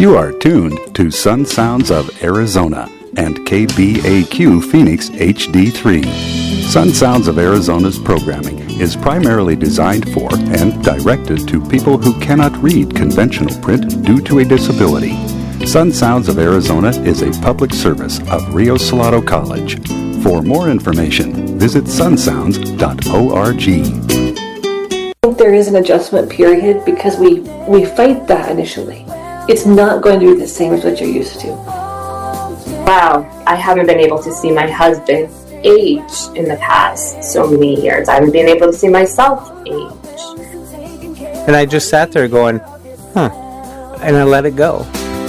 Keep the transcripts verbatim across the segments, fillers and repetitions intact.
You are tuned to Sun Sounds of Arizona and K B A Q Phoenix H D three. Sun Sounds of Arizona's programming is primarily designed for and directed to people who cannot read conventional print due to a disability. Sun Sounds of Arizona is a public service of Rio Salado College. For more information, visit sun sounds dot org. I think there is an adjustment period because we, we fight that initially. It's not going to be the same as what you're used to. Wow, I haven't been able to see my husband age in the past so many years. I haven't been able to see myself age. And I just sat there going, huh, and I let it go.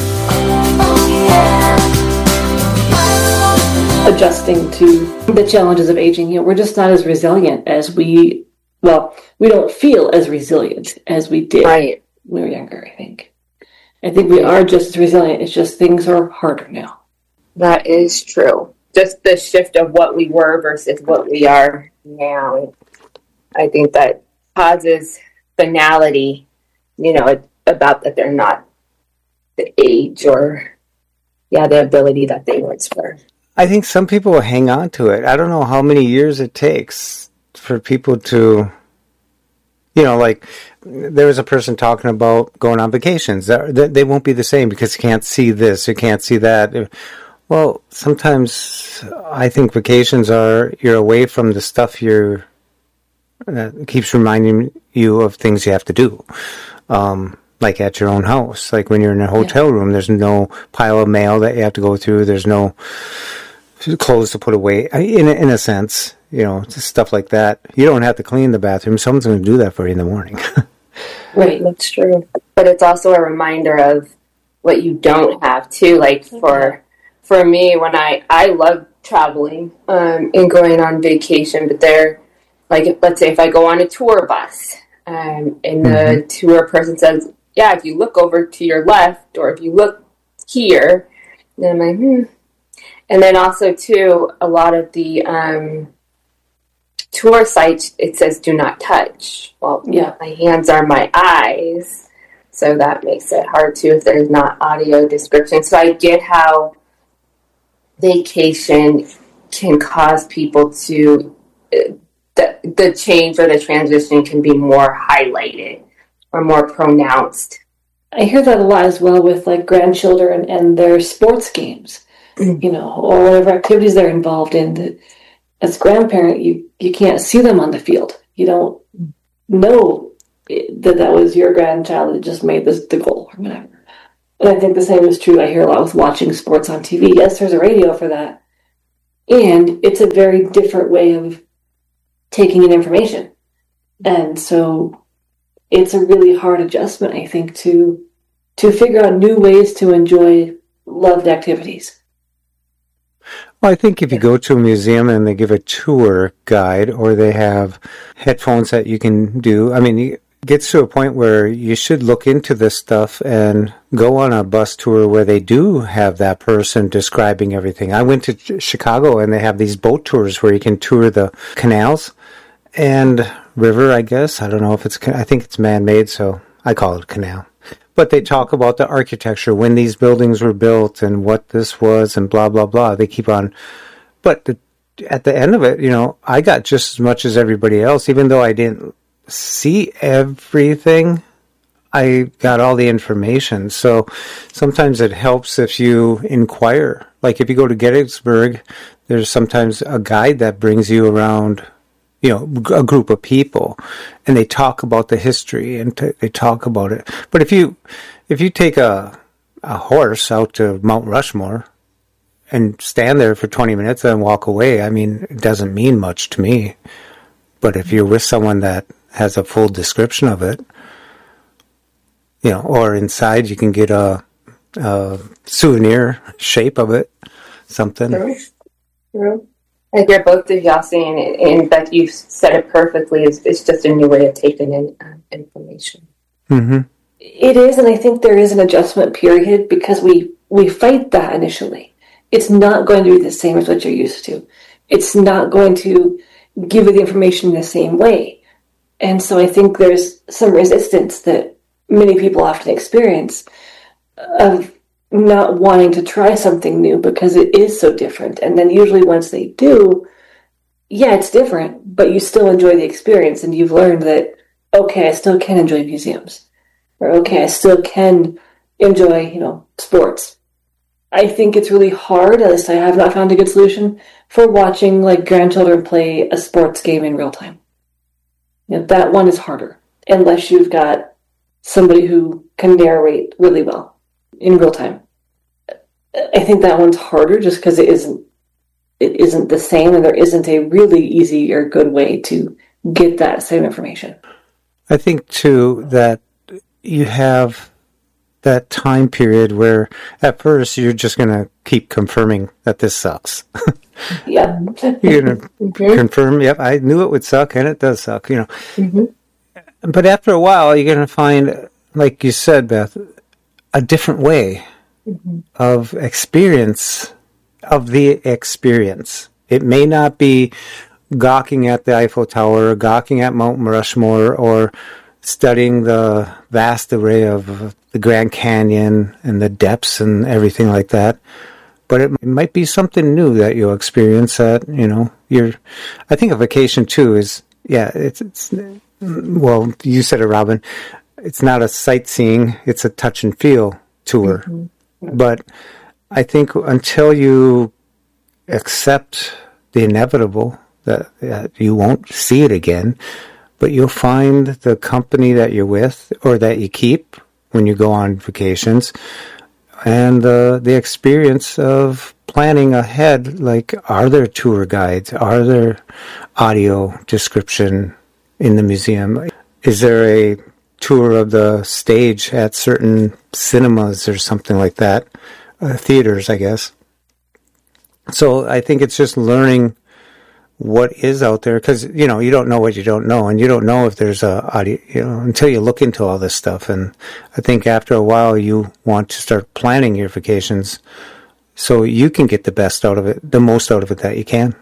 Adjusting to the challenges of aging, you know, we're just not as resilient as we, well, we don't feel as resilient as we did right. when we were younger, I think. I think we are just as resilient. It's just things are harder now. That is true. Just the shift of what we were versus what we are now. I think that causes finality, you know, about that they're not the age or, yeah, the ability that they once were. I think some people will hang on to it. I don't know how many years it takes for people to, you know, like there was a person talking about going on vacations. They won't be the same because you can't see this, you can't see that. Well, sometimes I think vacations are, you're away from the stuff you're, that keeps reminding you of things you have to do. Um, like at your own house. Like when you're in a hotel yeah. room, there's no pile of mail that you have to go through. There's no clothes to put away. In a, in a sense, you know, just stuff like that. You don't have to clean the bathroom. Someone's going to do that for you in the morning. Right, that's true. But it's also a reminder of what you don't have too. Like for for me, when I I love traveling um, and going on vacation, but there, like if, let's say if I go on a tour bus um, and the mm-hmm. tour person says, yeah, if you look over to your left or if you look here, then I'm like, hmm. And then also, too, a lot of the um, tour sites, it says do not touch. Well, yeah, my hands are my eyes, so that makes it hard, too, if there's not audio description. So I get how vacation can cause people to, uh, the, the change or the transition can be more highlighted or more pronounced. I hear that a lot as well with like grandchildren and their sports games, you know, or whatever activities they're involved in. That as a grandparent, you, you can't see them on the field. You don't know that that was your grandchild that just made this the goal or whatever. And I think the same is true. I hear a lot with watching sports on T V. Yes, there's a radio for that. And it's a very different way of taking in information. And so it's a really hard adjustment, I think, to to figure out new ways to enjoy loved activities. Well, I think if you go to a museum and they give a tour guide or they have headphones that you can do, I mean, it gets to a point where you should look into this stuff and go on a bus tour where they do have that person describing everything. I went to Chicago and they have these boat tours where you can tour the canals and river, I guess. I don't know if it's, I think it's man-made, so I call it canal. But they talk about the architecture, when these buildings were built and what this was and blah, blah, blah. They keep on. But the, at the end of it, you know, I got just as much as everybody else. Even though I didn't see everything, I got all the information. So sometimes it helps if you inquire. Like if you go to Gettysburg, there's sometimes a guide that brings you around, you know, a group of people, and they talk about the history and t- they talk about it. But if you, if you take a, a horse out to Mount Rushmore and stand there for twenty minutes and walk away, I mean, it doesn't mean much to me. But if you're with someone that has a full description of it, you know, or inside you can get a, a souvenir shape of it, something. True. True. I hear both of y'all saying it, and that you've said it perfectly. It's, it's just a new way of taking in uh, information. Mm-hmm. It is, and I think there is an adjustment period because we, we fight that initially. It's not going to be the same as what you're used to. It's not going to give you the information in the same way. And so I think there's some resistance that many people often experience of not wanting to try something new because it is so different. And then usually once they do, yeah, it's different, but you still enjoy the experience and you've learned that, okay, I still can enjoy museums. Or, okay, I still can enjoy, you know, sports. I think it's really hard, at least I have not found a good solution, for watching, like, grandchildren play a sports game in real time. You know, that one is harder, unless you've got somebody who can narrate really well in real time. I think that one's harder just because it isn't it isn't the same, and there isn't a really easy or good way to get that same information. I think, too, that you have that time period where at first you're just going to keep confirming that this sucks. Yeah. You're going to mm-hmm. confirm, yep, I knew it would suck, and it does suck, you know. Mm-hmm. But after a while, you're going to find, like you said, Beth, a different way mm-hmm. of experience, of the experience. It may not be gawking at the Eiffel Tower, or gawking at Mount Rushmore, or studying the vast array of the Grand Canyon and the depths and everything like that. But it might be something new that you'll experience that, you know, you're, I think a vacation too is, yeah, it's, it's, well, you said it, Robin, it's not a sightseeing, it's a touch and feel tour. Mm-hmm. But I think until you accept the inevitable, that, that you won't see it again, but you'll find the company that you're with or that you keep when you go on vacations, and uh, the experience of planning ahead, like, are there tour guides? Are there audio description in the museum? Is there a tour of the stage at certain cinemas or something like that? Uh, theaters, I guess. So I think it's just learning what is out there, because, you know, you don't know what you don't know, and you don't know if there's a audio, you know, until you look into all this stuff. And I think after a while you want to start planning your vacations so you can get the best out of it, the most out of it that you can.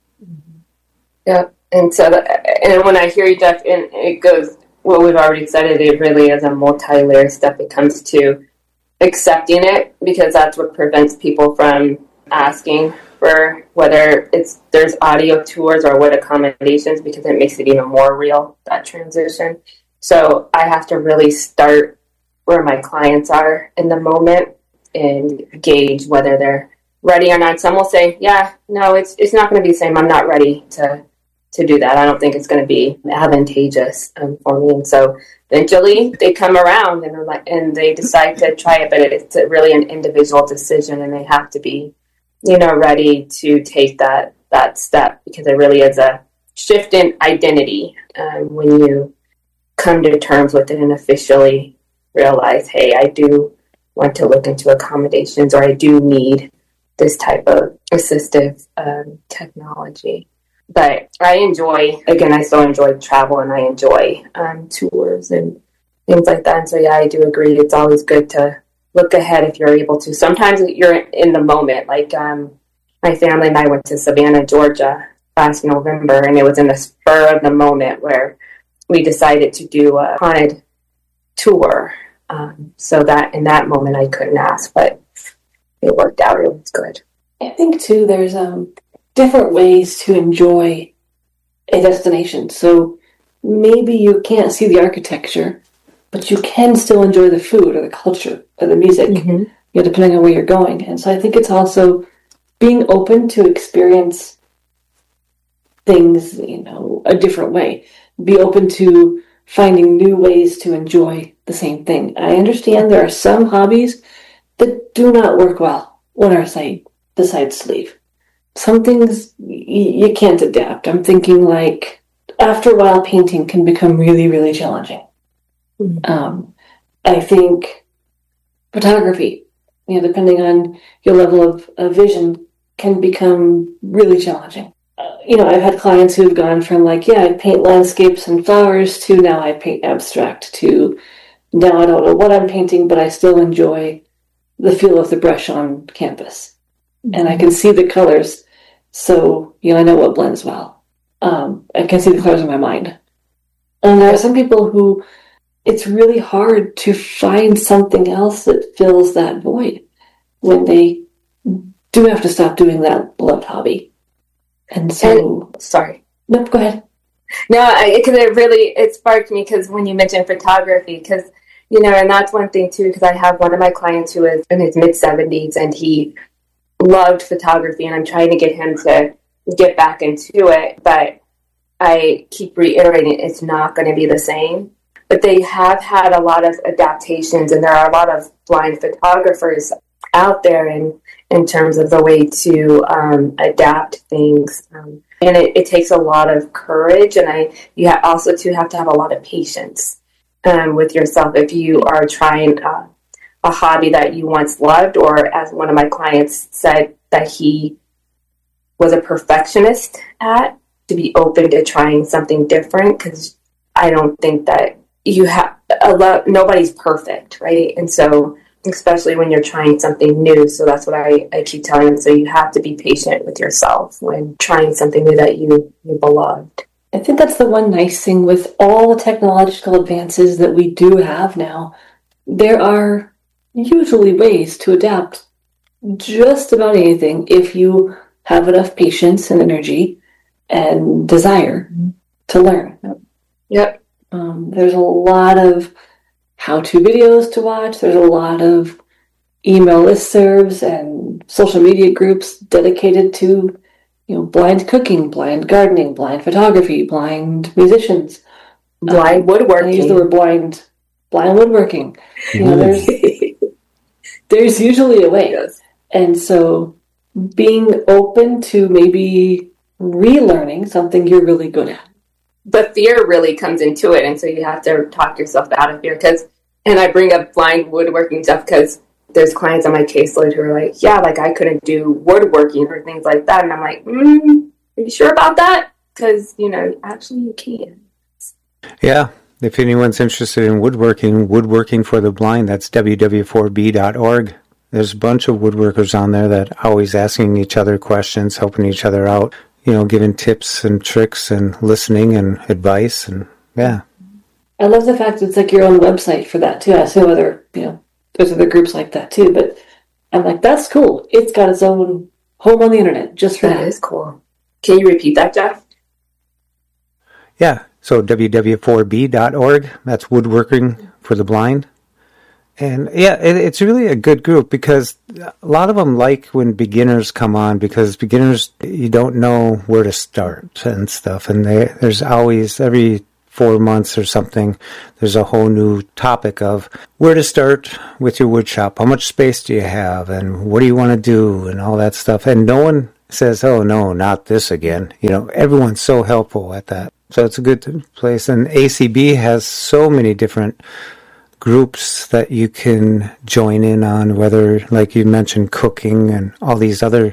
Yeah, and so, that, and when I hear you, Jeff, and it goes, what we've already said, it, it really is a multi-layered step. It comes to accepting it, because that's what prevents people from asking for whether it's there's audio tours or what accommodations, because it makes it even more real, that transition. So I have to really start where my clients are in the moment and gauge whether they're ready or not. Some will say, yeah, no, it's it's not going to be the same. I'm not ready to to do that. I don't think it's going to be advantageous um, for me. And so eventually they come around and, like, and they decide to try it, but it's really an individual decision, and they have to be, you know, ready to take that, that step, because it really is a shift in identity um, when you come to terms with it and officially realize, hey, I do want to look into accommodations, or I do need this type of assistive um, technology. But I enjoy, again, I still enjoy travel, and I enjoy um, tours and things like that. And so, yeah, I do agree. It's always good to look ahead if you're able to. Sometimes you're in the moment. Like um, my family and I went to Savannah, Georgia last November, and it was in the spur of the moment where we decided to do a haunted tour. Um, so that in that moment I couldn't ask, but it worked out. It was good. I think, too, there's um, different ways to enjoy a destination. So maybe you can't see the architecture, but you can still enjoy the food or the culture or the music, mm-hmm. you know, depending on where you're going. And so I think it's also being open to experience things, you know, a different way. Be open to finding new ways to enjoy the same thing. I understand there are some hobbies that do not work well when our sight decides to leave. Some things y- you can't adapt. I'm thinking, like, after a while, painting can become really, really challenging. Mm-hmm. Um, I think photography, you know, depending on your level of, of vision, can become really challenging. Uh, you know, I've had clients who've gone from, like, yeah, I paint landscapes and flowers, to now I paint abstract, to now I don't know what I'm painting, but I still enjoy the feel of the brush on canvas. Mm-hmm. And I can see the colors, so, you know, I know what blends well. Um, I can see the colors in my mind. And there are some people who it's really hard to find something else that fills that void when they do have to stop doing that beloved hobby. And so... And, sorry. Nope, go ahead. No, because it really, it sparked me because when you mentioned photography, because, you know, and that's one thing too, because I have one of my clients who is in his mid seventies and he loved photography and I'm trying to get him to get back into it, but I keep reiterating it's not going to be the same. But they have had a lot of adaptations and there are a lot of blind photographers out there in, in terms of the way to um, adapt things. Um, and it, it takes a lot of courage. And I, you ha- also too have to have a lot of patience um, with yourself if you are trying uh, a hobby that you once loved, or as one of my clients said that he was a perfectionist at, to be open to trying something different. Because I don't think that you have a lot, nobody's perfect, right? And so especially when you're trying something new. So that's what I, I keep telling them. So you have to be patient with yourself when trying something new that you, you beloved. I think that's the one nice thing with all the technological advances that we do have now. There are usually ways to adapt just about anything if you have enough patience and energy and desire to learn. Yep. Um, there's a lot of how-to videos to watch. There's a lot of email listservs and social media groups dedicated to, you know, blind cooking, blind gardening, blind photography, blind musicians, blind woodworking. I use the word blind, blind woodworking. You know, there's there's usually a way, yes. And so being open to maybe relearning something you're really good at. But fear really comes into it, and so you have to talk yourself out of fear. Because, and I bring up blind woodworking stuff because there's clients on my caseload who are like, yeah, like I couldn't do woodworking or things like that. And I'm like, mm, are you sure about that? Because, you know, actually you can. Yeah. If anyone's interested in woodworking, Woodworking for the Blind, that's w w four b dot org. There's a bunch of woodworkers on there that are always asking each other questions, helping each other out, you know, giving tips and tricks and listening and advice. And yeah. I love the fact it's like your own website for that too. I assume other, you know, there's other groups like that too, but I'm like, that's cool. It's got its own home on the internet just for that. That is cool. Can you repeat that, Jeff? Yeah. So w w four b dot org, that's Woodworking for the Blind. And yeah, it, it's really a good group because a lot of them like when beginners come on, because beginners, you don't know where to start and stuff. And they, there's always, every four months or something, there's a whole new topic of where to start with your wood shop. How much space do you have? And what do you want to do? And all that stuff. And no one says, oh, no, not this again. You know, everyone's so helpful at that. So it's a good place. And A C B has so many different groups that you can join in on, whether, like you mentioned, cooking and all these other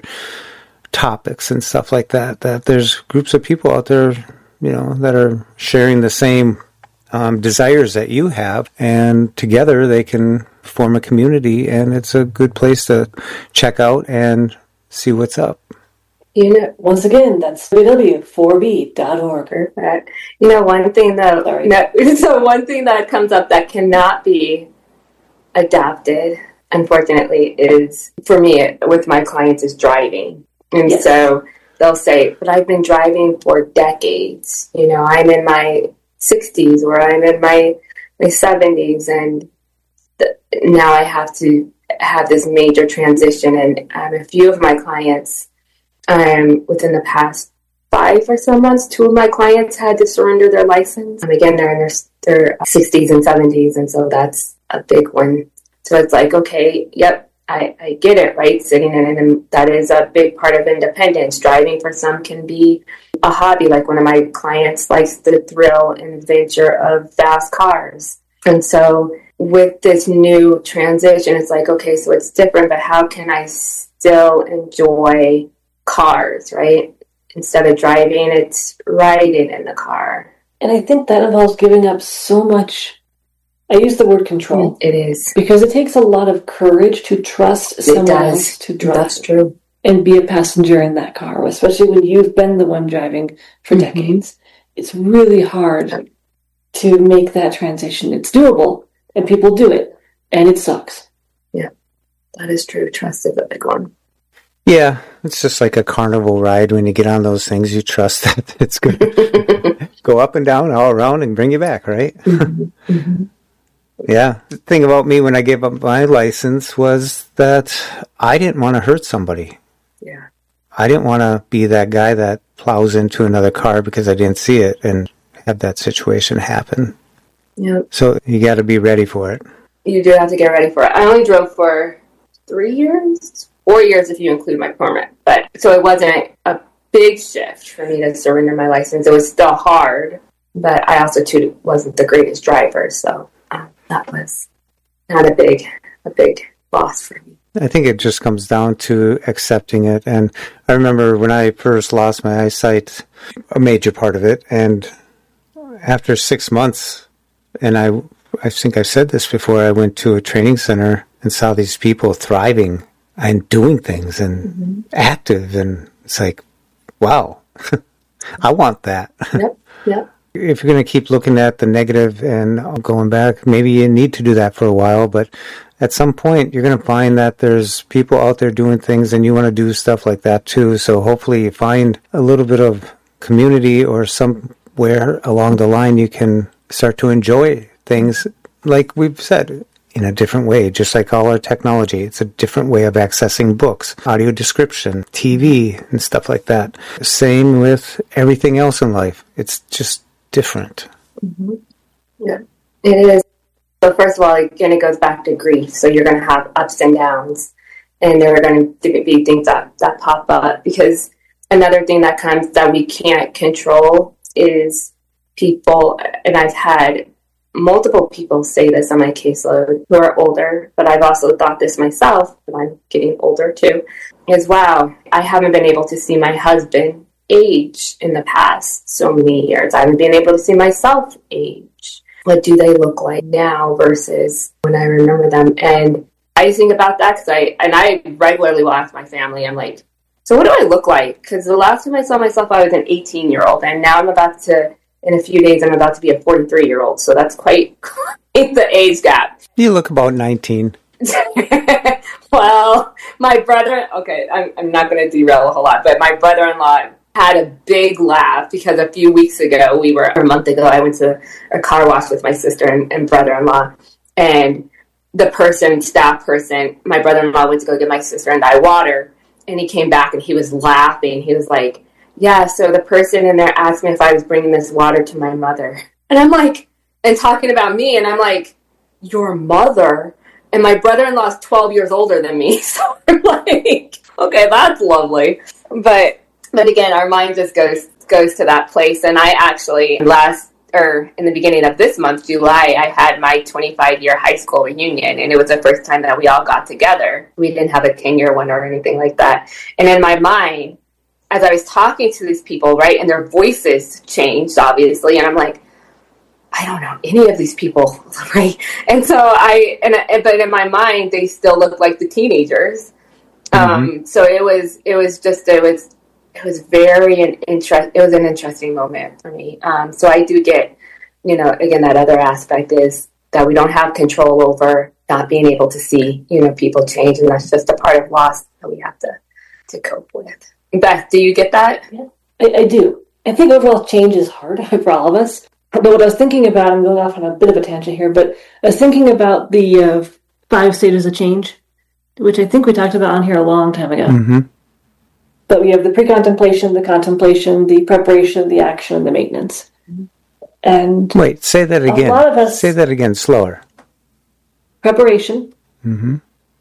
topics and stuff like that, that there's groups of people out there, you know, that are sharing the same um, desires that you have, and together they can form a community, and it's a good place to check out and see what's up. You know, once again, that's w w four b dot org. Perfect. You know, one thing that Sorry. no, so one thing that comes up that cannot be adapted, unfortunately, is for me with my clients is driving, and yes. So they'll say, "But I've been driving for decades. You know, I'm in my sixties or I'm in my my seventies, and th- now I have to have this major transition." And um, a few of my clients. Um, within the past five or so months, two of my clients had to surrender their license. And again, they're in their, their sixties and seventies, and so that's a big one. So it's like, okay, yep, I, I get it, right? Sitting in it, and that is a big part of independence. Driving for some can be a hobby. Like one of my clients likes the thrill and adventure of fast cars. And so with this new transition, it's like, okay, so it's different, but how can I still enjoy cars, right? Instead of driving, it's riding in the car. And I think that involves giving up so much. I use the word control. It is. Because it takes a lot of courage to trust someone else to drive. That's true. And be a passenger in that car, especially when you've been the one driving for mm-hmm. decades. It's really hard to make that transition. It's doable, and people do it, and it sucks. Yeah, that is true. Trust is a big one. Yeah, it's just like a carnival ride. When you get on those things, you trust that it's going to go up and down, all around, and bring you back, right? Mm-hmm. Mm-hmm. Yeah. The thing about me when I gave up my license was that I didn't want to hurt somebody. Yeah. I didn't want to be that guy that plows into another car because I didn't see it and have that situation happen. Yeah. So you got to be ready for it. You do have to get ready for it. I only drove for three years, four years if you include my permit. But so it wasn't a big shift for me to surrender my license. It was still hard, but I also too wasn't the greatest driver, so uh, that was not a big, a big loss for me. I think it just comes down to accepting it. And I remember when I first lost my eyesight, a major part of it, and after six months, and I, I think I've said this before, I went to a training center and saw these people thriving and doing things and mm-hmm. active, and it's like, wow, I want that. Yep, yep. If you're going to keep looking at the negative and going back, maybe you need to do that for a while, but at some point you're going to find that there's people out there doing things and you want to do stuff like that too. So hopefully you find a little bit of community or somewhere along the line you can start to enjoy things, like we've said, in a different way, just like all our technology. It's a different way of accessing books, audio description, T V, and stuff like that. Same with everything else in life. It's just different. Mm-hmm. Yeah, it is. So first of all, again, it goes back to grief. So you're going to have ups and downs, and there are going to be things that, that pop up, because another thing that comes that we can't control is people, and I've had multiple people say this on my caseload who are older, but I've also thought this myself, but I'm getting older too, is wow, I haven't been able to see my husband age in the past so many years. I haven't been able to see myself age. What do they look like now versus when I remember them? And I think about that because I, and I regularly will ask my family, I'm like, so what do I look like? Because the last time I saw myself, I was an eighteen year old, and now I'm about to, in a few days, I'm about to be a forty-three year old. So that's quite, it's the age gap. You look about nineteen. Well, my brother, okay, I'm, I'm not going to derail a whole lot, but my brother-in-law had a big laugh because a few weeks ago, we were, or a month ago, I went to a car wash with my sister and, and brother-in-law, and the person, staff person, my brother-in-law went to go get my sister and I water, and he came back and he was laughing. He was like, yeah, so the person in there asked me if I was bringing this water to my mother. And I'm like, and talking about me, and I'm like, your mother? And my brother-in-law is twelve years older than me. So I'm like, okay, that's lovely. But but again, our mind just goes goes to that place. And I actually, last, or in the beginning of this month, July, I had my twenty-five year high school reunion. And it was the first time that we all got together. We didn't have a ten year one or anything like that. And in my mind, as I was talking to these people, right, and their voices changed, obviously, and I'm like, I don't know any of these people, right? And so I, and but in my mind, they still look like the teenagers. Mm-hmm. Um, so it was, it was just, it was, it was very an interest. It was an interesting moment for me. Um, so I do get, you know, again, that other aspect is that we don't have control over not being able to see, you know, people change, and that's just a part of loss that we have to to cope with. Beth, do you get that? Yeah, I, I do. I think overall change is hard for all of us. But what I was thinking about, I'm going off on a bit of a tangent here, but I was thinking about the uh, five stages of change, which I think we talked about on here a long time ago. Mm-hmm. But we have the pre-contemplation, the contemplation, the preparation, the action, and the maintenance. And wait, say that again. A lot of us, say that again, slower. Preparation. Mm-hmm.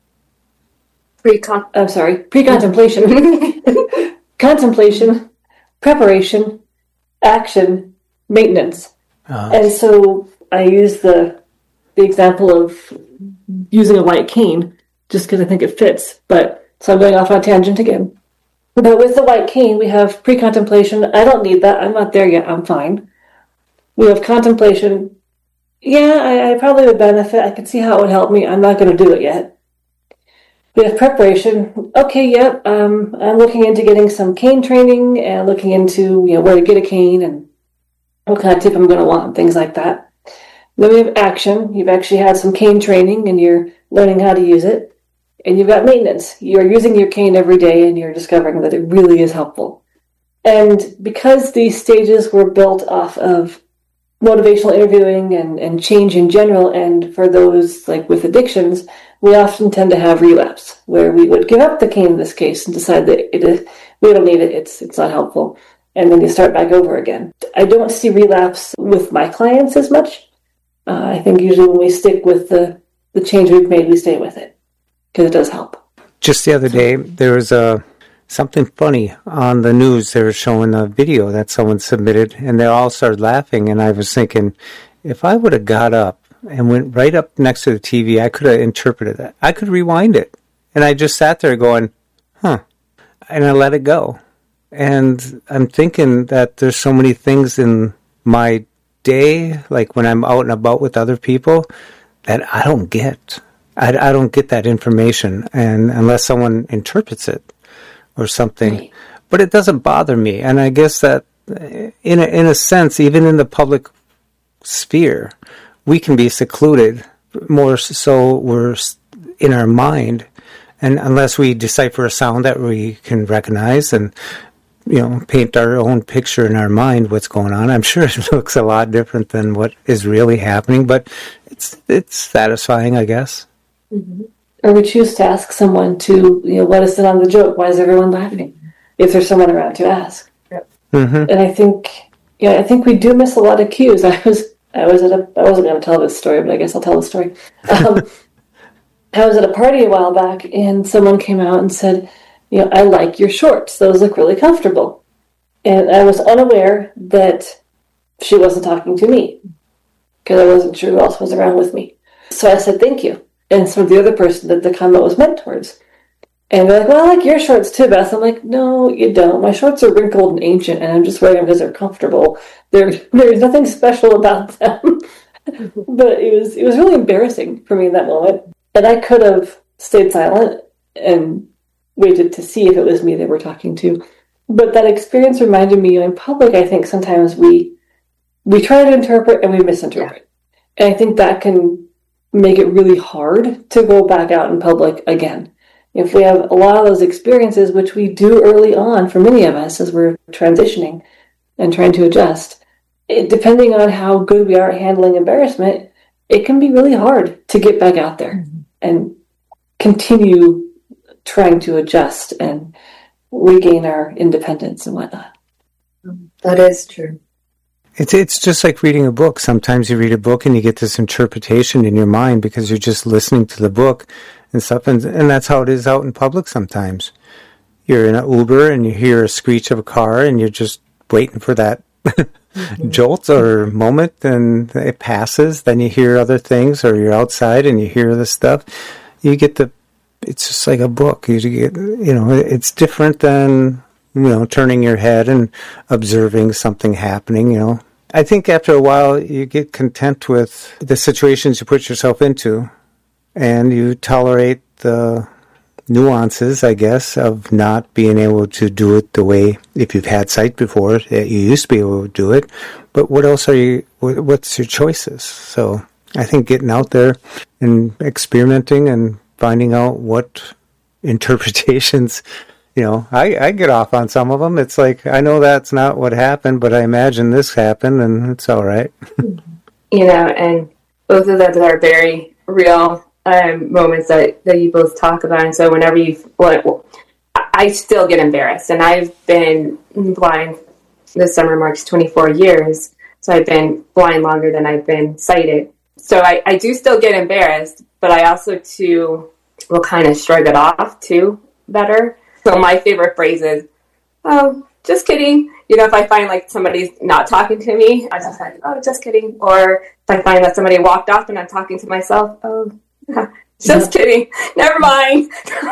Pre-con- I'm sorry, pre-contemplation. Contemplation, preparation, action, maintenance. Uh-huh. And so I use the the example of using a white cane just because I think it fits. But so I'm going off on a tangent again. But with the white cane, we have pre-contemplation. I don't need that. I'm not there yet. I'm fine. We have contemplation. Yeah, I, I probably would benefit. I can see how it would help me. I'm not going to do it yet. We have preparation. Okay, yep. Um, I'm looking into getting some cane training and looking into, you know, where to get a cane and what kind of tip I'm going to want, and things like that. Then we have action. You've actually had some cane training and you're learning how to use it. And you've got maintenance. You're using your cane every day and you're discovering that it really is helpful. And because these stages were built off of motivational interviewing and, and change in general, and for those like with addictions, we often tend to have relapse, where we would give up the cane in this case and decide that it is, we don't need it, it's it's not helpful, and then you start back over again. I don't see relapse with my clients as much. Uh, I think usually when we stick with the, the change we've made, we stay with it, because it does help. Just the other day, there was a something funny on the news. They were showing a video that someone submitted, and they all started laughing, and I was thinking, if I would have got up and went right up next to the T V, I could have interpreted that. I could rewind it. And I just sat there going, huh, and I let it go. And I'm thinking that there's so many things in my day, like when I'm out and about with other people, that I don't get. I, I don't get that information, and unless someone interprets it or something. Right. But it doesn't bother me. And I guess that in a, in a sense, even in the public sphere, we can be secluded more so we're in our mind. And unless we decipher a sound that we can recognize and, you know, paint our own picture in our mind what's going on, I'm sure it looks a lot different than what is really happening, but it's it's satisfying, I guess. Mm-hmm. Or we choose to ask someone to, you know, let us in on the joke. Why is everyone laughing? If there's someone around to ask. Yep. Mm-hmm. And I think, yeah, I think we do miss a lot of cues. I was, I was at a, I wasn't going to tell this story, but I guess I'll tell the story. Um, I was at a party a while back, and someone came out and said, you know, I like your shorts. Those look really comfortable. And I was unaware that she wasn't talking to me, because I wasn't sure who else was around with me. So I said, thank you. And so the other person that the comment was meant towards. And they're like, well, I like your shorts too, Beth. I'm like, no, you don't. My shorts are wrinkled and ancient, and I'm just wearing them because they're comfortable. There, there's nothing special about them. But it was, it was really embarrassing for me in that moment. And I could have stayed silent and waited to see if it was me they were talking to. But that experience reminded me, in public, I think sometimes we we try to interpret and we misinterpret. Yeah. And I think that can make it really hard to go back out in public again. If we have a lot of those experiences, which we do early on for many of us as we're transitioning and trying to adjust, it, depending on how good we are at handling embarrassment, it can be really hard to get back out there mm-hmm. and continue trying to adjust and regain our independence and whatnot. That is true. It's it's just like reading a book. Sometimes you read a book and you get this interpretation in your mind because you're just listening to the book and stuff. And, and that's how it is out in public sometimes. You're in an Uber and you hear a screech of a car and you're just waiting for that mm-hmm. jolt or moment, and it passes. Then you hear other things, or you're outside and you hear this stuff. You get the, it's just like a book. You get, you know, it's different than, you know, turning your head and observing something happening, you know. I think after a while you get content with the situations you put yourself into, and you tolerate the nuances, I guess, of not being able to do it the way, if you've had sight before, that you used to be able to do it. But what else are you, what's your choices? So I think getting out there and experimenting and finding out what interpretations, you know, I, I get off on some of them. It's like, I know that's not what happened, but I imagine this happened, and it's all right. You know, and both of those are very real um, moments that, that you both talk about. And so whenever you, well, I still get embarrassed. And I've been blind, this summer marks twenty-four years. So I've been blind longer than I've been sighted. So I, I do still get embarrassed, but I also, too, will kind of shrug it off, too, better. So my favorite phrase is, oh, just kidding. You know, if I find like somebody's not talking to me, I just like, oh, just kidding. Or if I find that somebody walked off and I'm talking to myself, oh, just kidding. Never mind.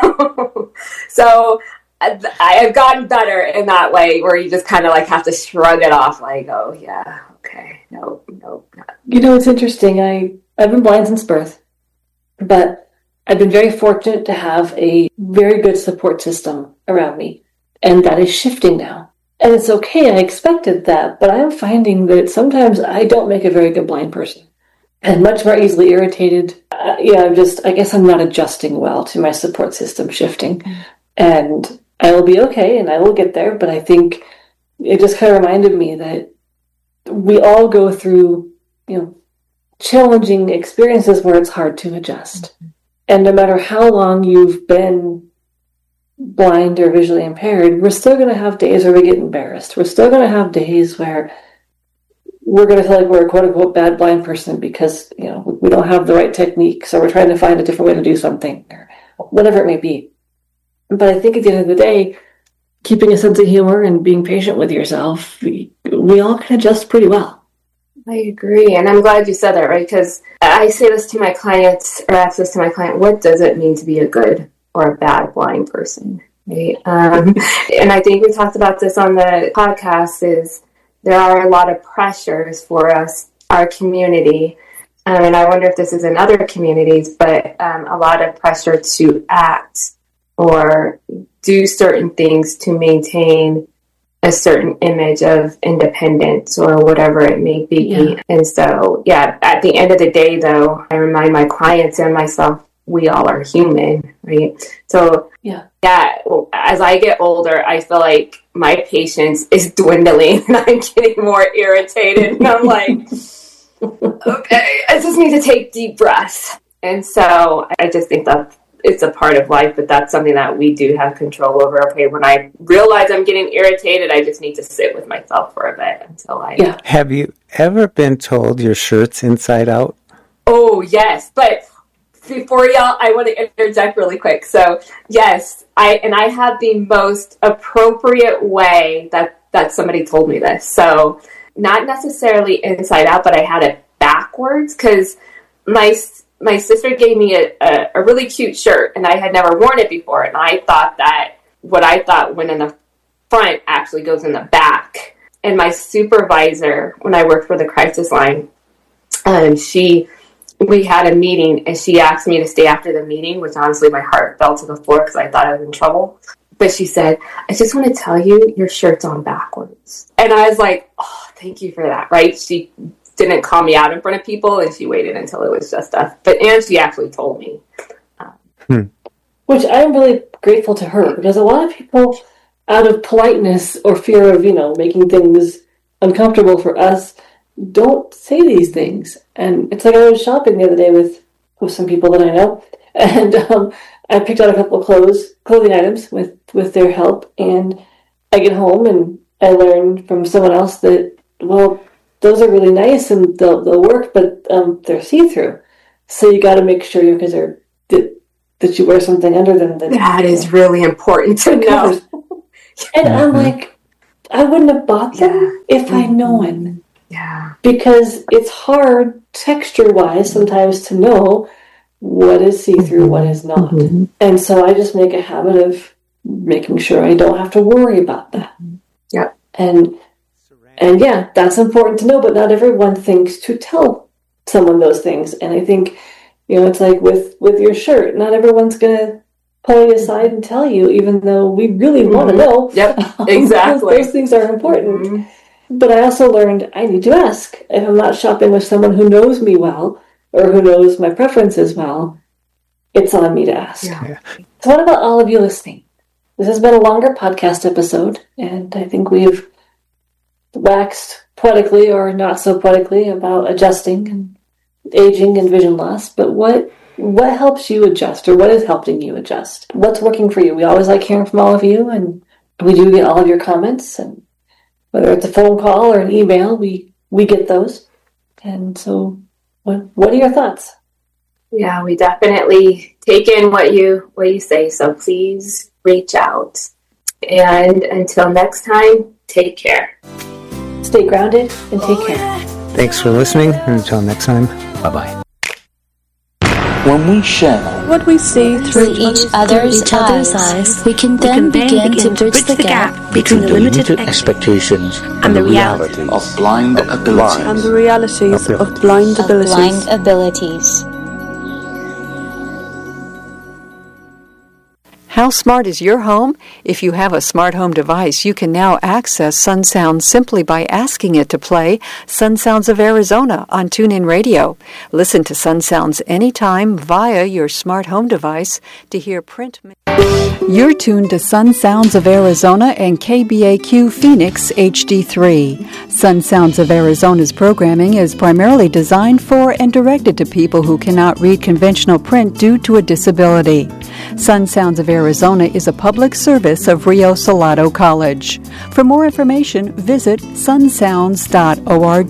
So I have gotten better in that way, where you just kind of like have to shrug it off, like, oh, yeah, okay, no, no. Not. You know, it's interesting. I, I've been blind since birth, but I've been very fortunate to have a very good support system around me, and that is shifting now. And it's okay, I expected that, but I'm finding that sometimes I don't make a very good blind person. And much more easily irritated. Uh, yeah, I'm just, I guess I'm not adjusting well to my support system shifting. And I will be okay, and I will get there, but I think it just kind of reminded me that we all go through, you know, challenging experiences where it's hard to adjust. Mm-hmm. And no matter how long you've been blind or visually impaired, we're still going to have days where we get embarrassed. We're still going to have days where we're going to feel like we're a quote-unquote bad blind person because, you know, we don't have the right technique, so we're trying to find a different way to do something, or whatever it may be. But I think at the end of the day, keeping a sense of humor and being patient with yourself, we, we all can adjust pretty well. I agree. And I'm glad you said that, right? Because I say this to my clients, or ask this to my client, what does it mean to be a good or a bad blind person? Right? Um, and I think we talked about this on the podcast, is there are a lot of pressures for us, our community. Um, and I wonder if this is in other communities, but um, a lot of pressure to act or do certain things to maintain a certain image of independence or whatever it may be. Yeah. And so, yeah, at the end of the day, though, I remind my clients and myself, we all are human, right? So, yeah, yeah. As I get older, I feel like my patience is dwindling and I'm getting more irritated. And I'm like, okay, I just need to take deep breaths. And so I just think that it's a part of life, but that's something that we do have control over. Okay, when I realize I'm getting irritated, I just need to sit with myself for a bit until I... Yeah. Have you ever been told your shirt's inside out? Oh, yes. But before y'all, I want to interject really quick. So, yes, I and I have the most appropriate way that, that somebody told me this. So, not necessarily inside out, but I had it backwards because my... My sister gave me a, a, a really cute shirt, and I had never worn it before, and I thought that what I thought went in the front actually goes in the back. And my supervisor, when I worked for the crisis line, um, she, we had a meeting, and she asked me to stay after the meeting, which honestly my heart fell to the floor because I thought I was in trouble. But she said, I just want to tell you, your shirt's on backwards. And I was like, oh, thank you for that, right? She didn't call me out in front of people, and she waited until it was just us. But and she actually told me, um, hmm. which I'm really grateful to her, because a lot of people, out of politeness or fear of, you know, making things uncomfortable for us, don't say these things. And it's like I was shopping the other day with with some people that I know, and um, I picked out a couple of clothes, clothing items with with their help, and I get home and I learned from someone else that, well, those are really nice and they'll, they'll work, but um, they're see-through. So you got to make sure you, because they're that, that you wear something under them. That, that is really important to know. And mm-hmm. I'm like, I wouldn't have bought them yeah. if mm-hmm. I'd known. Yeah. Because it's hard texture-wise sometimes to know what is see-through, mm-hmm. what is not. Mm-hmm. And so I just make a habit of making sure I don't have to worry about that. Yeah. And And yeah, that's important to know, but not everyone thinks to tell someone those things. And I think, you know, it's like with, with your shirt, not everyone's going to pull you aside and tell you, even though we really mm-hmm. want to know. Yep, exactly. those, those things are important. Mm-hmm. But I also learned I need to ask. If I'm not shopping with someone who knows me well, or who knows my preferences well, it's on me to ask. Yeah. So what about all of you listening? This has been a longer podcast episode, and I think we've waxed poetically or not so poetically about adjusting and aging and vision loss, but what what helps you adjust, or what is helping you adjust? What's working for you? We always like hearing from all of you, and we do get all of your comments, and whether it's a phone call or an email, we we get those. And so what what are your thoughts? Yeah, we definitely take in what you what you say, so please reach out. And until next time, take care. Stay grounded and take care. Thanks for listening, and until next time, bye-bye. When we share what we see through each other's, each other's eyes, eyes, we can then, we can begin, begin to bridge the gap between the limited expectations and the realities of blind abilities. And the realities of blind abilities. Of blind abilities. How smart is your home? If you have a smart home device, you can now access Sun Sounds simply by asking it to play Sun Sounds of Arizona on TuneIn Radio. Listen to Sun Sounds anytime via your smart home device to hear print. You're tuned to Sun Sounds of Arizona and K B A Q Phoenix H D three. Sun Sounds of Arizona's programming is primarily designed for and directed to people who cannot read conventional print due to a disability. Sun Sounds of Arizona is a public service of Rio Salado College. For more information, visit sun sounds dot org.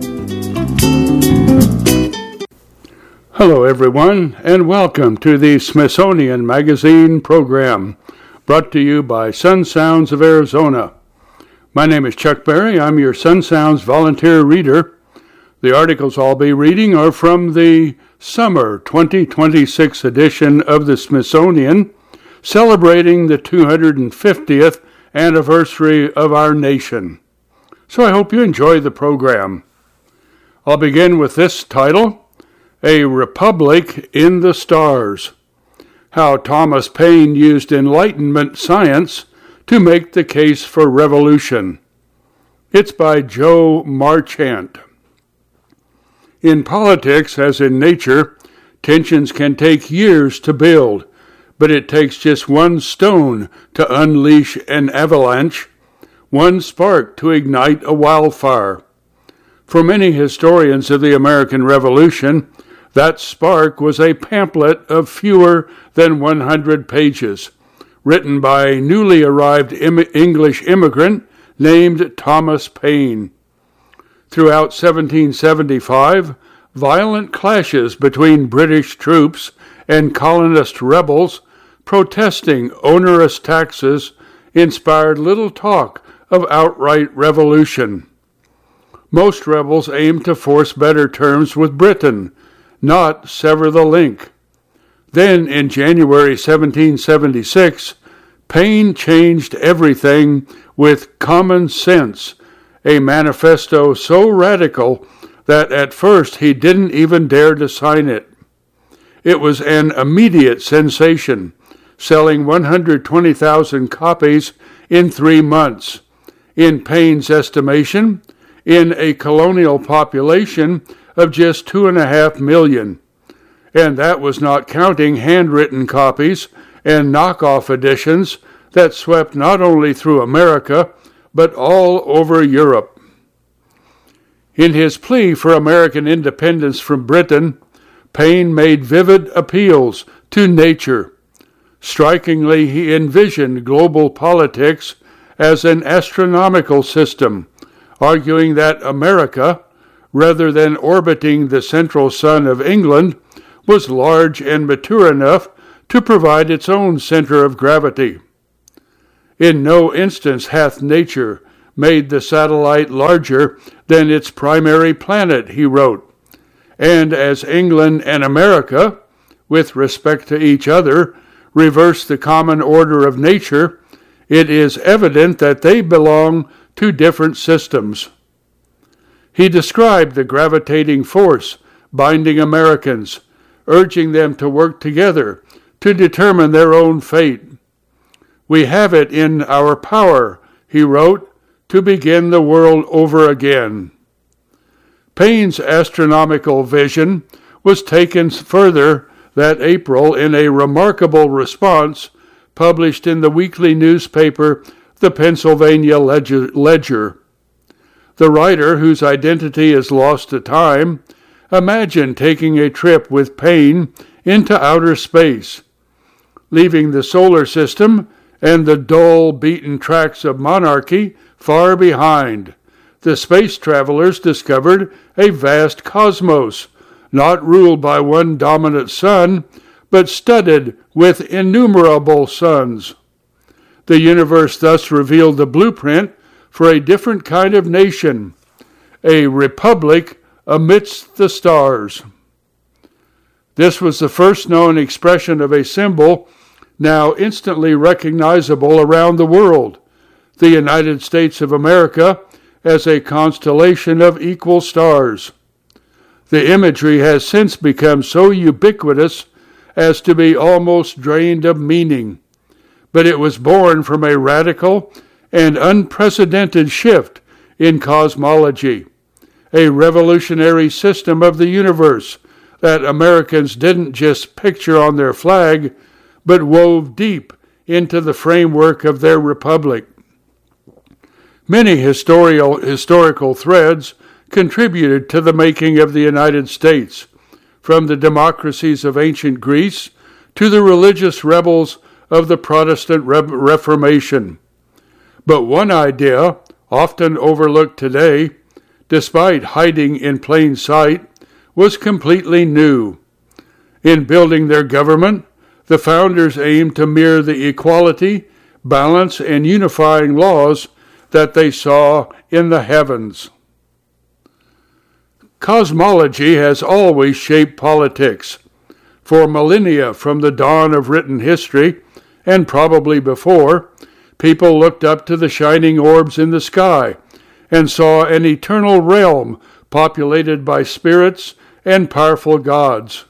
Hello, everyone, and welcome to the Smithsonian Magazine program, brought to you by Sun Sounds of Arizona. My name is Chuck Berry. I'm your Sun Sounds volunteer reader. The articles I'll be reading are from the summer twenty twenty-six edition of the Smithsonian, celebrating the two hundred fiftieth anniversary of our nation. So I hope you enjoy the program. I'll begin with this title, A Republic in the Stars: How Thomas Paine Used Enlightenment Science to Make the Case for Revolution. It's by Joe Marchant. In politics, as in nature, tensions can take years to build, but it takes just one stone to unleash an avalanche, one spark to ignite a wildfire. For many historians of the American Revolution, that spark was a pamphlet of fewer than one hundred pages, written by a newly arrived Im- English immigrant named Thomas Paine. Throughout seventeen seventy-five, violent clashes between British troops and colonist rebels protesting onerous taxes inspired little talk of outright revolution. Most rebels aimed to force better terms with Britain, not sever the link. Then, in January seventeen seventy-six, Paine changed everything with Common Sense, a manifesto so radical that at first he didn't even dare to sign it. It was an immediate sensation, selling one hundred twenty thousand copies in three months. In Paine's estimation, in a colonial population of just two and a half million. And that was not counting handwritten copies and knockoff editions that swept not only through America, but all over Europe. In his plea for American independence from Britain, Paine made vivid appeals to nature. Strikingly, he envisioned global politics as an astronomical system, arguing that America, rather than orbiting the central sun of England, was large and mature enough to provide its own center of gravity. In no instance hath nature made the satellite larger than its primary planet, he wrote. And as England and America, with respect to each other, reverse the common order of nature, it is evident that they belong to different systems. He described the gravitating force binding Americans, urging them to work together to determine their own fate. We have it in our power, he wrote, to begin the world over again. Paine's astronomical vision was taken further that April in a remarkable response published in the weekly newspaper, the Pennsylvania Ledger. The writer, whose identity is lost to time, imagined taking a trip with Paine into outer space, leaving the solar system and the dull, beaten tracks of monarchy far behind. The space travelers discovered a vast cosmos, not ruled by one dominant sun, but studded with innumerable suns. The universe thus revealed the blueprint for a different kind of nation, a republic amidst the stars. This was the first known expression of a symbol now instantly recognizable around the world, the United States of America as a constellation of equal stars. The imagery has since become so ubiquitous as to be almost drained of meaning. but it was born from a radical and unprecedented shift in cosmology, a revolutionary system of the universe that Americans didn't just picture on their flag, but wove deep into the framework of their republic. Many historical, historical threads contributed to the making of the United States, from the democracies of ancient Greece to the religious rebels of the Protestant Re- Reformation. But one idea, often overlooked today, despite hiding in plain sight, was completely new. In building their government, the founders aimed to mirror the equality, balance, and unifying laws that they saw in the heavens. Cosmology has always shaped politics. For millennia from the dawn of written history, and probably before, people looked up to the shining orbs in the sky and saw an eternal realm populated by spirits and powerful gods.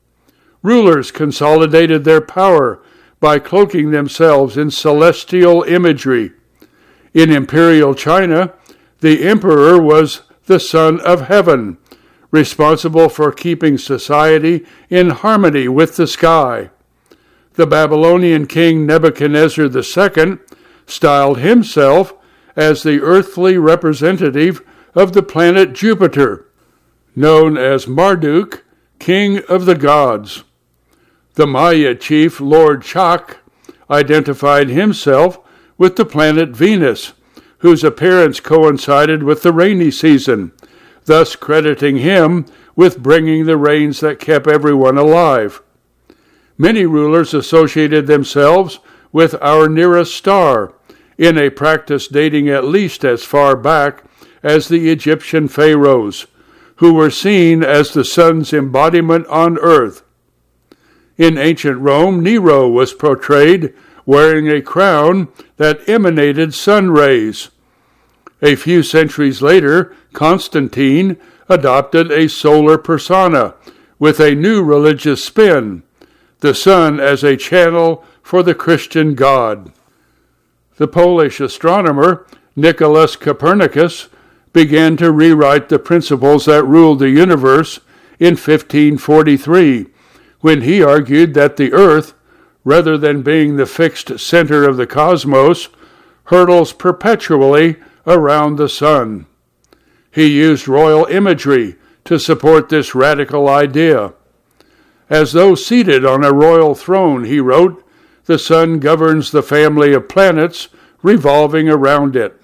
Rulers consolidated their power by cloaking themselves in celestial imagery. In imperial China, the emperor was the son of heaven, responsible for keeping society in harmony with the sky. The Babylonian king Nebuchadnezzar the Second styled himself as the earthly representative of the planet Jupiter, known as Marduk, king of the gods. The Maya chief Lord Chak identified himself with the planet Venus, whose appearance coincided with the rainy season, thus crediting him with bringing the rains that kept everyone alive. Many rulers associated themselves with our nearest star, in a practice dating at least as far back as the Egyptian pharaohs, who were seen as the sun's embodiment on earth. In ancient Rome, Nero was portrayed wearing a crown that emanated sun rays. A few centuries later, Constantine adopted a solar persona with a new religious spin, the sun as a channel for the Christian God. The Polish astronomer Nicholas Copernicus began to rewrite the principles that ruled the universe in fifteen forty-three, when he argued that the Earth, rather than being the fixed center of the cosmos, hurtles perpetually around the sun. He used royal imagery to support this radical idea. As though seated on a royal throne, he wrote, the sun governs the family of planets revolving around it.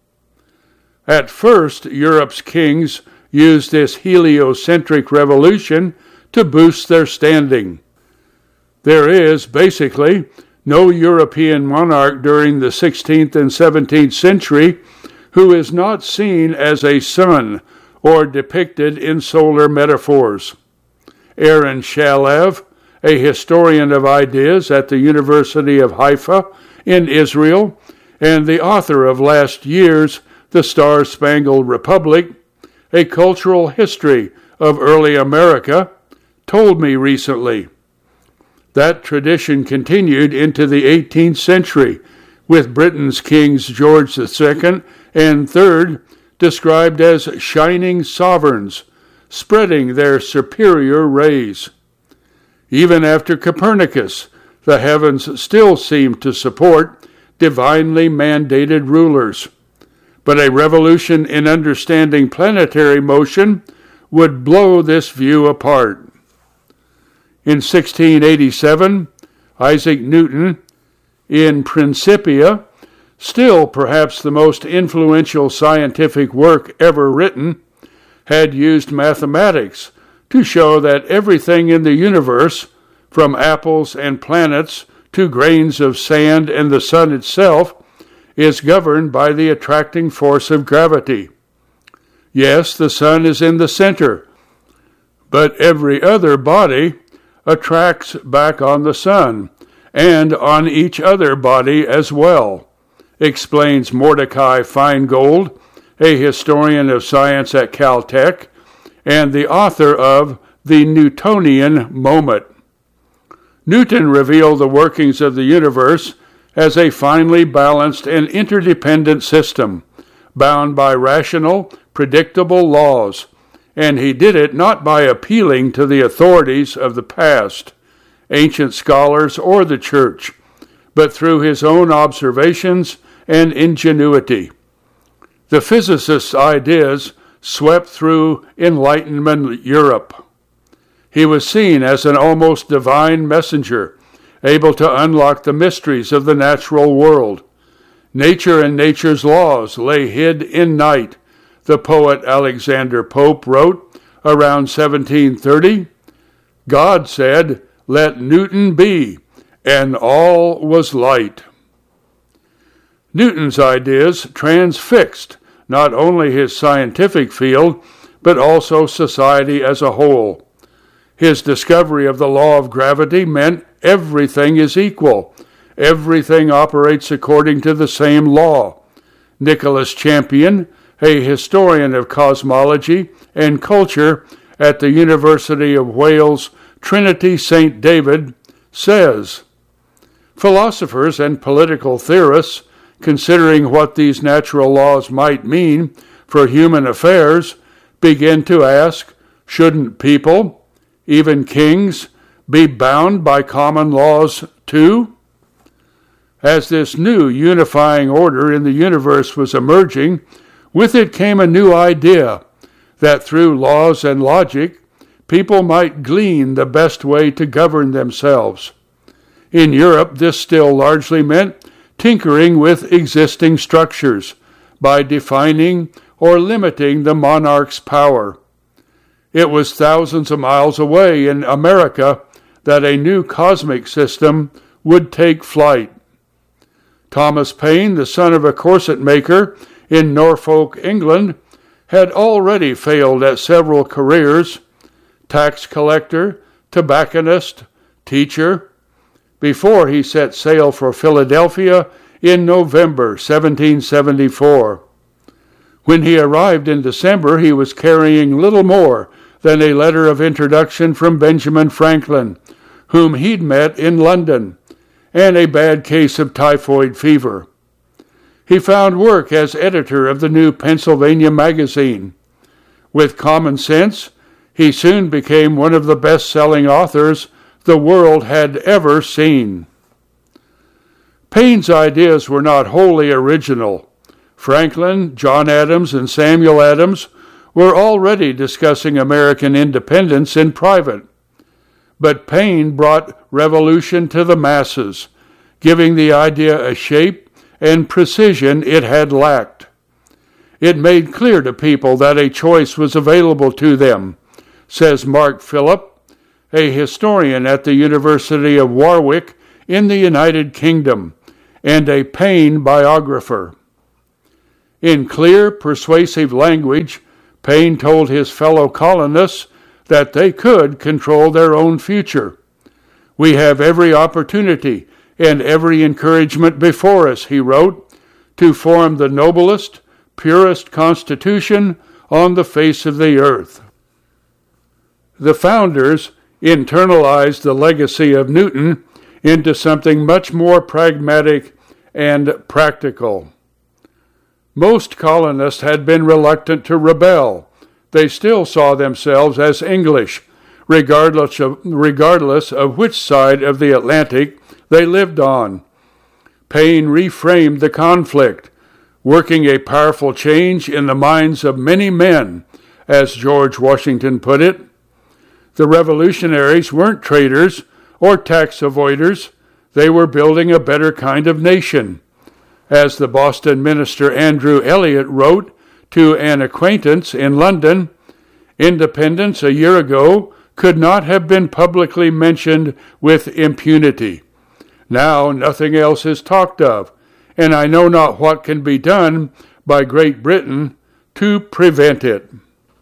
At first, Europe's kings used this heliocentric revolution to boost their standing. There is, basically, no European monarch during the sixteenth and seventeenth century who is not seen as a sun or depicted in solar metaphors. Aaron Shalev, a historian of ideas at the University of Haifa in Israel, and the author of last year's The Star-Spangled Republic, A Cultural History of Early America, told me recently. That tradition continued into the eighteenth century, with Britain's kings George the Second and Third described as shining sovereigns, spreading their superior rays. Even after Copernicus, the heavens still seemed to support divinely mandated rulers. But a revolution in understanding planetary motion would blow this view apart. In sixteen eighty-seven, Isaac Newton, in Principia, still perhaps the most influential scientific work ever written, had used mathematics to show that everything in the universe, from apples and planets to grains of sand and the sun itself, is governed by the attracting force of gravity. Yes, the sun is in the center, but every other body attracts back on the sun and on each other body as well, explains Mordecai Feingold, a historian of science at Caltech and the author of The Newtonian Moment. Newton revealed the workings of the universe as a finely balanced and interdependent system, bound by rational, predictable laws, and he did it not by appealing to the authorities of the past, ancient scholars, or the church, but through his own observations and ingenuity. The physicist's ideas swept through Enlightenment Europe. He was seen as an almost divine messenger, able to unlock the mysteries of the natural world. Nature and nature's laws lay hid in night, the poet Alexander Pope wrote around seventeen thirty. God said, "Let Newton be," and all was light. Newton's ideas transfixed not only his scientific field, but also society as a whole. His discovery of the law of gravity meant everything is equal. Everything operates according to the same law. Nicholas Champion, a historian of cosmology and culture at the University of Wales Trinity Saint David, says, "Philosophers and political theorists, considering what these natural laws might mean for human affairs, begin to ask, shouldn't people, even kings, be bound by common laws too?" As this new unifying order in the universe was emerging, with it came a new idea that through laws and logic, people might glean the best way to govern themselves. In Europe, this still largely meant tinkering with existing structures by defining or limiting the monarch's power. It was thousands of miles away in America that a new cosmic system would take flight. Thomas Paine, the son of a corset maker in Norfolk, England, had already failed at several careers: tax collector, tobacconist, teacher, before he set sail for Philadelphia in November seventeen seventy-four. When he arrived in December, he was carrying little more than a letter of introduction from Benjamin Franklin, whom he'd met in London, and a bad case of typhoid fever. He found work as editor of the new Pennsylvania Magazine. With common sense, he soon became one of the best-selling authors the world had ever seen. Paine's ideas were not wholly original. Franklin, John Adams, and Samuel Adams were already discussing American independence in private. But Paine brought revolution to the masses, giving the idea a shape and precision it had lacked. It made clear to people that a choice was available to them, says Mark Phillip, a historian at the University of Warwick in the United Kingdom, and a Paine biographer. In clear, persuasive language, Paine told his fellow colonists that they could control their own future. "We have every opportunity and every encouragement before us," he wrote, "to form the noblest, purest constitution on the face of the earth." The founders internalized the legacy of Newton into something much more pragmatic and practical. Most colonists had been reluctant to rebel. They still saw themselves as English, regardless of, regardless of which side of the Atlantic they lived on. Paine reframed the conflict, working a powerful change in the minds of many men, as George Washington put it. The revolutionaries weren't traitors or tax avoiders. They were building a better kind of nation. As the Boston minister Andrew Elliot wrote to an acquaintance in London, independence a year ago could not have been publicly mentioned with impunity. Now nothing else is talked of, and I know not what can be done by Great Britain to prevent it.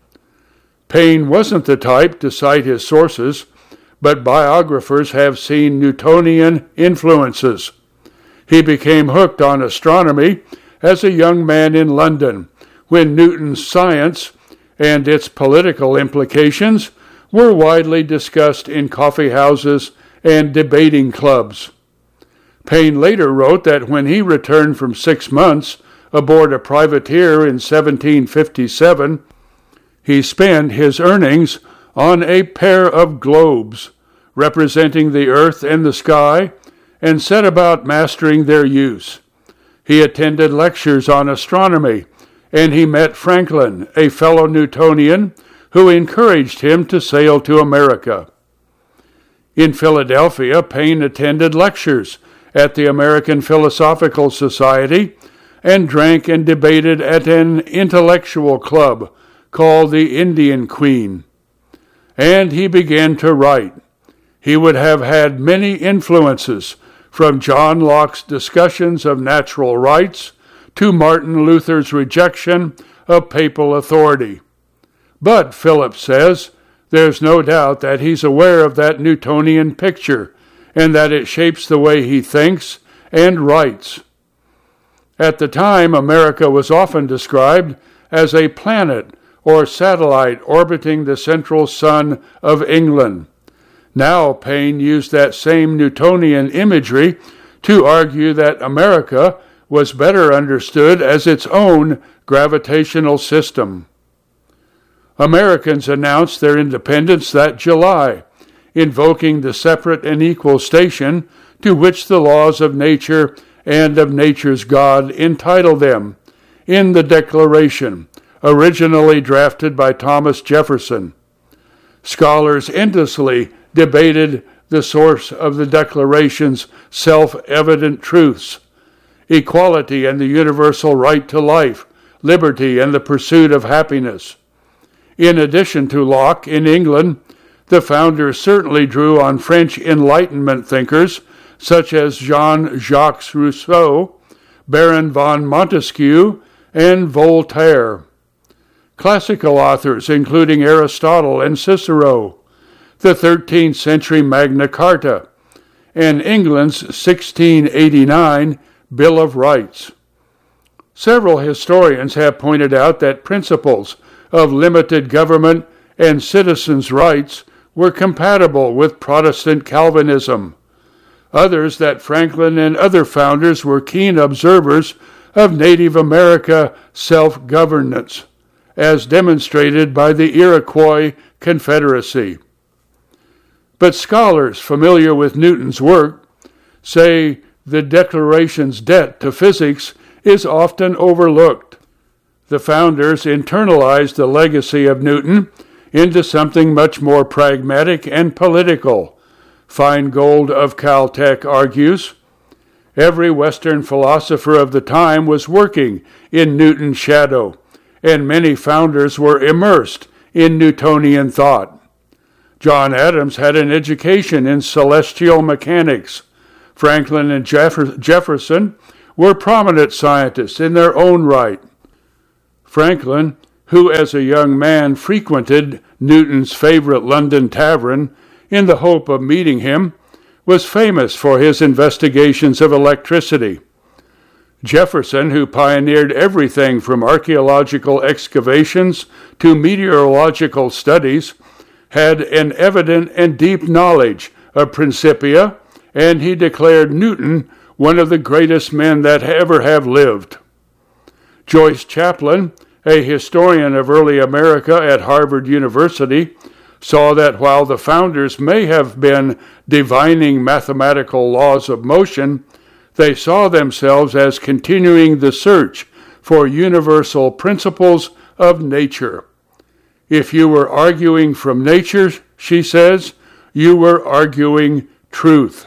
Paine wasn't the type to cite his sources, but biographers have seen Newtonian influences. He became hooked on astronomy as a young man in London, when Newton's science and its political implications were widely discussed in coffee houses and debating clubs. Paine later wrote that when he returned from six months aboard a privateer in seventeen fifty-seven, he spent his earnings on a pair of globes representing the earth and the sky, and set about mastering their use. He attended lectures on astronomy, and he met Franklin, a fellow Newtonian, who encouraged him to sail to America. In Philadelphia, Paine attended lectures at the American Philosophical Society and drank and debated at an intellectual club called the Indian Queen. And he began to write. He would have had many influences, from John Locke's discussions of natural rights to Martin Luther's rejection of papal authority. But, Phillips says, there's no doubt that he's aware of that Newtonian picture and that it shapes the way he thinks and writes. At the time, America was often described as a planet or satellite orbiting the central sun of England. Now, Paine used that same Newtonian imagery to argue that America was better understood as its own gravitational system. Americans announced their independence that July, invoking the separate and equal station to which the laws of nature and of nature's God entitle them, in the Declaration, originally drafted by Thomas Jefferson. Scholars endlessly debated the source of the Declaration's self-evident truths: equality and the universal right to life, liberty and the pursuit of happiness. In addition to Locke in England, the founders certainly drew on French Enlightenment thinkers such as Jean-Jacques Rousseau, Baron von Montesquieu, and Voltaire. Classical authors including Aristotle and Cicero, the thirteenth century Magna Carta, and England's sixteen eighty-nine Bill of Rights. Several historians have pointed out that principles of limited government and citizens' rights were compatible with Protestant Calvinism. Others that Franklin and other founders were keen observers of Native America self-governance, as demonstrated by the Iroquois Confederacy. But scholars familiar with Newton's work say the Declaration's debt to physics is often overlooked. The founders internalized the legacy of Newton into something much more pragmatic and political. Feingold of Caltech argues, every Western philosopher of the time was working in Newton's shadow, and many founders were immersed in Newtonian thought. John Adams had an education in celestial mechanics. Franklin and Jeff- Jefferson were prominent scientists in their own right. Franklin, who as a young man frequented Newton's favorite London tavern in the hope of meeting him, was famous for his investigations of electricity. Jefferson, who pioneered everything from archaeological excavations to meteorological studies, had an evident and deep knowledge of Principia, and he declared Newton one of the greatest men that ever have lived. Joyce Chaplin, a historian of early America at Harvard University, saw that while the founders may have been divining mathematical laws of motion, they saw themselves as continuing the search for universal principles of nature. If you were arguing from nature, she says, you were arguing truth.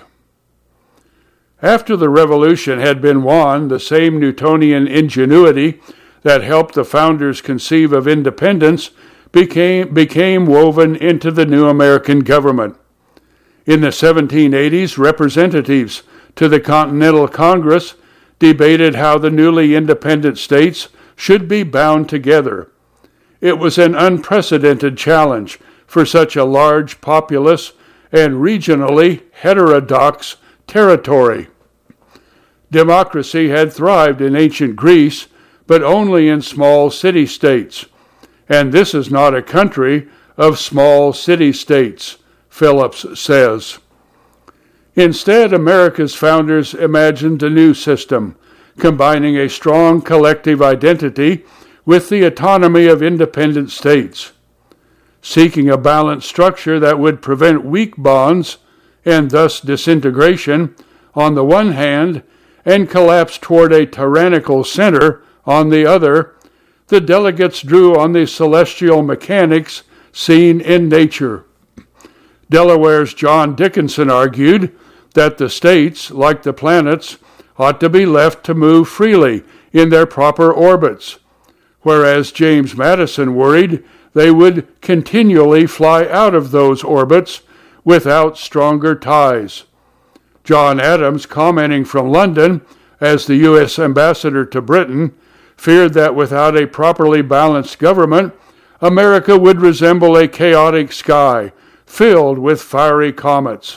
After the revolution had been won, the same Newtonian ingenuity that helped the founders conceive of independence became, became woven into the new American government. In the seventeen eighties, representatives to the Continental Congress debated how the newly independent states should be bound together. It was an unprecedented challenge for such a large, populous, and regionally heterodox territory. Democracy had thrived in ancient Greece, but only in small city-states. And this is not a country of small city-states, Phillips says. Instead, America's founders imagined a new system, combining a strong collective identity with the autonomy of independent states, seeking a balanced structure that would prevent weak bonds and thus disintegration on the one hand and collapse toward a tyrannical center on the other. The delegates drew on the celestial mechanics seen in nature. Delaware's John Dickinson argued that the states, like the planets, ought to be left to move freely in their proper orbits, whereas James Madison worried they would continually fly out of those orbits without stronger ties. John Adams, commenting from London as the U S ambassador to Britain, feared that without a properly balanced government, America would resemble a chaotic sky filled with fiery comets.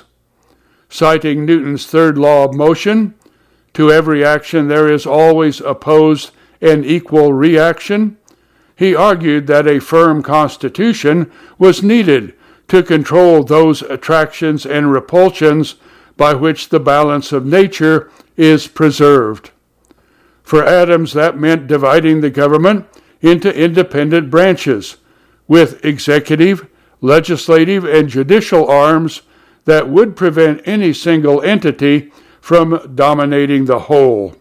Citing Newton's third law of motion, to every action there is always opposed an equal reaction, he argued that a firm constitution was needed to control those attractions and repulsions by which the balance of nature is preserved. For Adams, that meant dividing the government into independent branches, with executive, legislative, and judicial arms that would prevent any single entity from dominating the whole.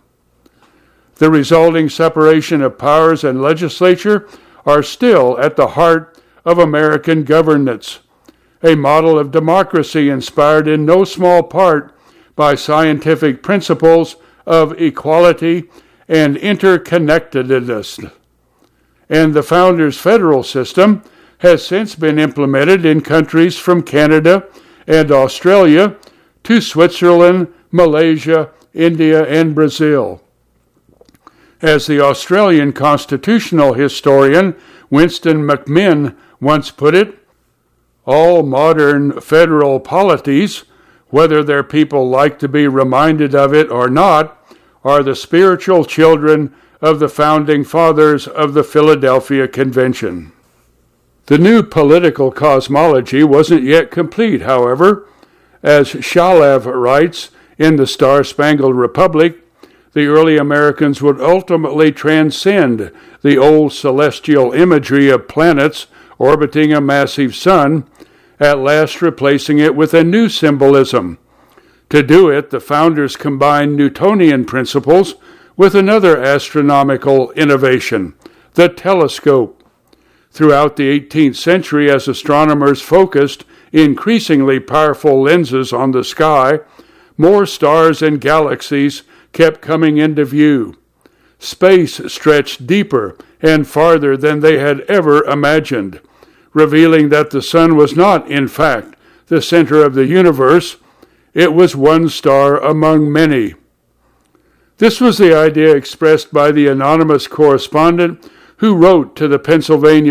The resulting separation of powers and legislature are still at the heart of American governance, a model of democracy inspired in no small part by scientific principles of equality and interconnectedness. And the founders' federal system has since been implemented in countries from Canada and Australia to Switzerland, Malaysia, India, and Brazil. As the Australian constitutional historian Winston McMinn once put it, all modern federal polities, whether their people like to be reminded of it or not, are the spiritual children of the founding fathers of the Philadelphia Convention. The new political cosmology wasn't yet complete, however. As Shalev writes in The Star-Spangled Republic, the early Americans would ultimately transcend the old celestial imagery of planets orbiting a massive sun, at last replacing it with a new symbolism. To do it, the founders combined Newtonian principles with another astronomical innovation, the telescope. Throughout the eighteenth century, as astronomers focused increasingly powerful lenses on the sky, more stars and galaxies kept coming into view. Space stretched deeper and farther than they had ever imagined, revealing that the sun was not, in fact, the center of the universe. It was one star among many. This was the idea expressed by the anonymous correspondent who wrote to the Pennsylvania